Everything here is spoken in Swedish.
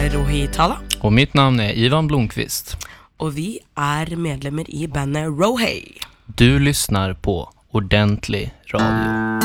är Rohi Tala. Och mitt namn är Ivan Blomqvist. Och vi är medlemmar i bandet Rohi. Du lyssnar på Ordentlig Radio.